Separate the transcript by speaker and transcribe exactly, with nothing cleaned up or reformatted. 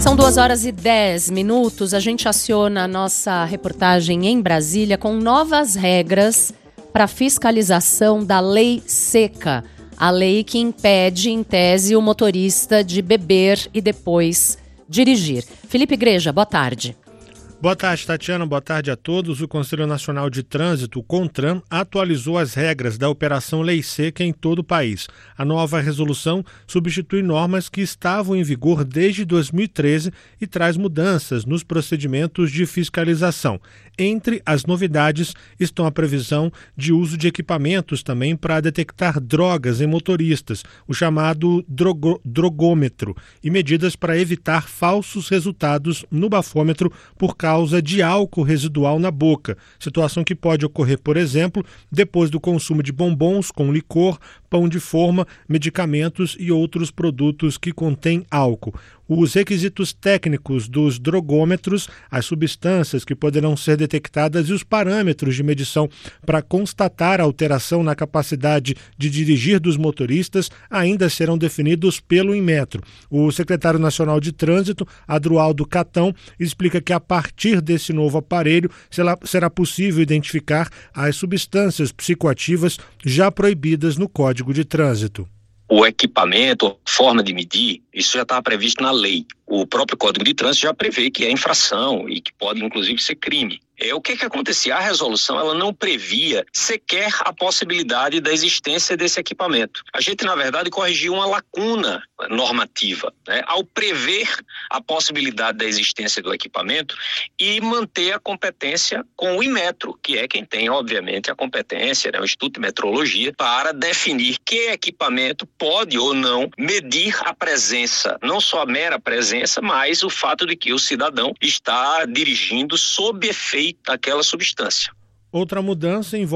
Speaker 1: São duas horas e dez minutos. A gente aciona a nossa reportagem em Brasília com novas regras para fiscalização da Lei Seca. A lei que impede, em tese, o motorista de beber e depois dirigir. Felipe Igreja, boa tarde.
Speaker 2: Boa tarde, Tatiana. Boa tarde a todos. O Conselho Nacional de Trânsito, o CONTRAN, atualizou as regras da Operação Lei Seca em todo o país. A nova resolução substitui normas que estavam em vigor desde dois mil e treze e traz mudanças nos procedimentos de fiscalização. Entre as novidades estão a previsão de uso de equipamentos também para detectar drogas em motoristas, o chamado drogo, drogômetro, e medidas para evitar falsos resultados no bafômetro por causa de álcool residual na boca, situação que pode ocorrer, por exemplo, depois do consumo de bombons com licor, pão de forma, medicamentos e outros produtos que contêm álcool. Os requisitos técnicos dos drogômetros, as substâncias que poderão ser detectadas e os parâmetros de medição para constatar a alteração na capacidade de dirigir dos motoristas ainda serão definidos pelo Inmetro. O secretário nacional de Trânsito, Adroaldo Catão, explica que a partir desse novo aparelho será possível identificar as substâncias psicoativas já proibidas no Código de Trânsito.
Speaker 3: O equipamento, a forma de medir, isso já está previsto na lei. O próprio Código de Trânsito já prevê que é infração e que pode, inclusive, ser crime. É, o que que acontecia? A resolução ela não previa sequer a possibilidade da existência desse equipamento. A gente, na verdade, corrigiu uma lacuna normativa, né, ao prever a possibilidade da existência do equipamento e manter a competência com o Inmetro, que é quem tem, obviamente, a competência, né, o Instituto de Metrologia, para definir que equipamento pode ou não medir a presença, não só a mera presença, mas o fato de que o cidadão está dirigindo sob efeito daquela substância.
Speaker 2: Outra mudança envolve